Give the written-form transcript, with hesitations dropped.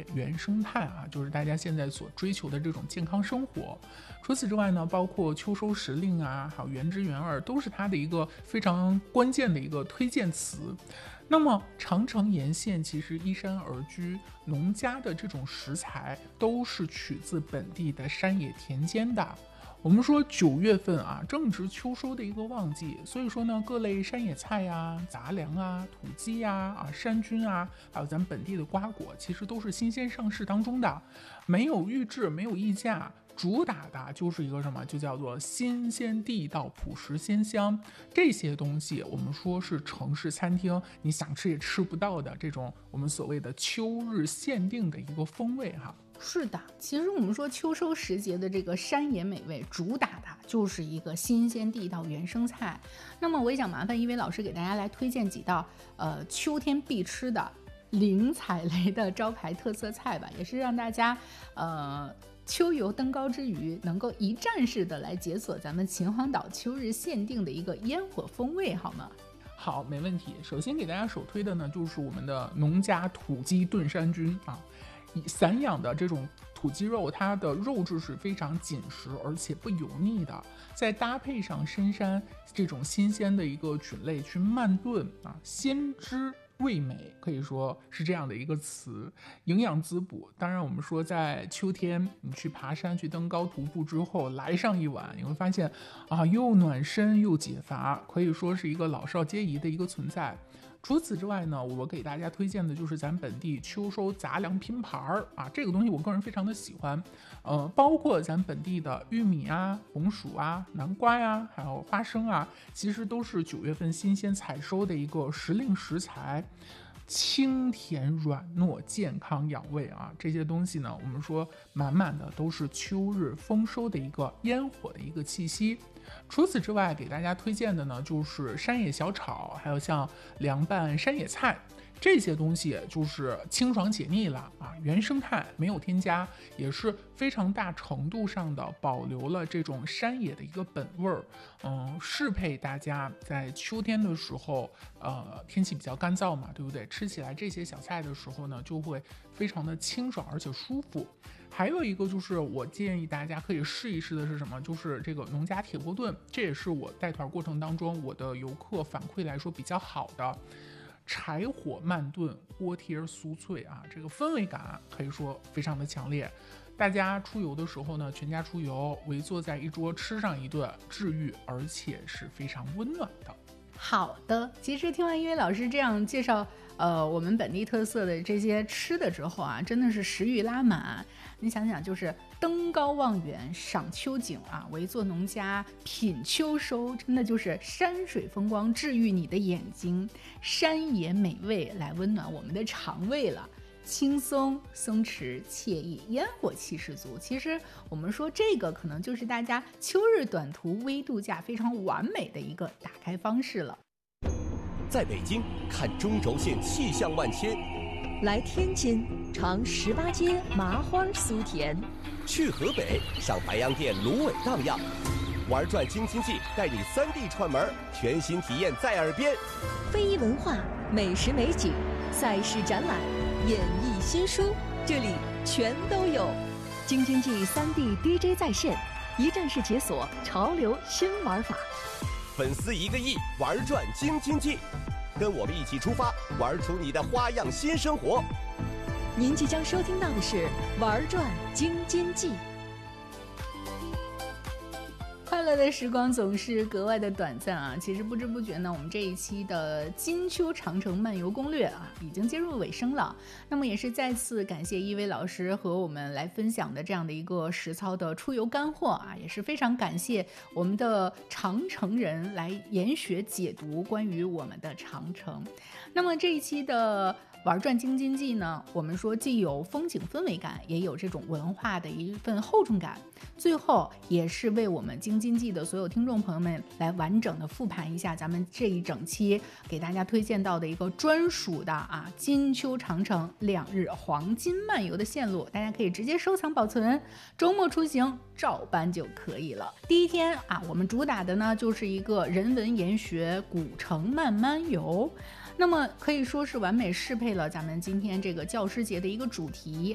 原生态啊，就是大家现在所追求的这种健康生活。除此之外呢，包括秋收时令啊，还有原汁原味，都是它的一个非常关键的一个推荐词。那么长城沿线其实依山而居，农家的这种食材都是取自本地的山野田间的。我们说9月份啊，正值秋收的一个旺季，所以说呢，各类山野菜呀、杂粮啊、土鸡呀、山菌啊，还有咱们本地的瓜果，其实都是新鲜上市当中的，没有预制，没有溢价。主打的就是一个什么，就叫做新鲜地道、朴实鲜香。这些东西我们说是城市餐厅你想吃也吃不到的这种我们所谓的秋日限定的一个风味哈。 是的，其实我们说秋收时节的这个山野美味，主打的就是一个新鲜地道原生菜。那么我也想麻烦一位老师给大家来推荐几道秋天必吃的零踩雷的招牌特色菜吧，也是让大家秋游登高之余能够一站式的来解锁咱们秦皇岛秋日限定的一个烟火风味，好吗？ 好，没问题。首先给大家首推的呢，就是我们的农家土鸡炖山菌啊。散养的这种土鸡肉，它的肉质是非常紧实而且不油腻的，再搭配上深山这种新鲜的一个菌类去慢炖啊，鲜汁味美，可以说是这样的一个词，营养滋补。当然我们说在秋天你去爬山去登高徒步之后来上一碗，你会发现啊，又暖身又解乏，可以说是一个老少皆宜的一个存在。除此之外呢，我给大家推荐的就是咱本地秋收杂粮拼盘啊，这个东西我个人非常的喜欢，包括咱本地的玉米啊、红薯啊、南瓜呀，还有花生啊，其实都是9月份新鲜采收的一个时令食材。清甜软糯，健康养胃啊，这些东西呢，我们说满满的都是秋日丰收的一个烟火的一个气息。除此之外，给大家推荐的呢，就是山野小炒，还有像凉拌山野菜。这些东西就是清爽解腻了啊，原生态没有添加，也是非常大程度上的保留了这种山野的一个本味儿，适配大家在秋天的时候，天气比较干燥嘛，对不对？吃起来这些小菜的时候呢，就会非常的清爽而且舒服。还有一个就是我建议大家可以试一试的是什么？就是这个农家铁锅炖，这也是我带团过程当中我的游客反馈来说比较好的。柴火慢炖，锅贴酥脆啊，这个氛围感可以说非常的强烈。大家出游的时候呢，全家出游，围坐在一桌吃上一顿，治愈而且是非常温暖的。 好的，其实听完一位老师这样介绍我们本地特色的这些吃的之后啊，真的是食欲拉满。你想想，就是登高望远赏秋景啊，围坐农家品秋收，真的就是山水风光治愈你的眼睛，山野美味来温暖我们的肠胃了。轻松松弛惬意，烟火气十足。其实我们说这个可能就是大家秋日短途微度假非常完美的一个打开方式了。 在北京看中轴线气象万千， 来天津尝18街麻花酥甜， 去河北赏白洋淀芦苇荡漾，玩转京津冀带你3D 串门，全新体验在耳边。 非遗文化、美食美景、赛事展览、演艺新书，这里全都有。京津冀3D DJ 在线，一站式解锁潮流新玩法。 粉丝1个亿，玩转京津冀，跟我们一起出发，玩出你的花样新生活。 您即将收听到的是玩转京津冀。 快乐的时光总是格外的短暂啊！其实不知不觉呢，我们这一期的金秋长城漫游攻略啊，已经进入尾声了。那么也是再次感谢一位老师和我们来分享的这样的一个实操的出游干货啊，也是非常感谢我们的长城人来研学解读关于我们的长城。那么这一期的玩转京津冀呢，我们说既有风景氛围感，也有这种文化的一份厚重感。最后也是为我们京津冀的所有听众朋友们来完整的复盘一下咱们这一整期给大家推荐到的一个专属的金秋长城2日黄金漫游的线路，大家可以直接收藏保存，周末出行照搬就可以了。第一天我们主打的呢就是一个人文研学古城慢慢游，那么可以说是完美适配了咱们今天这个教师节的一个主题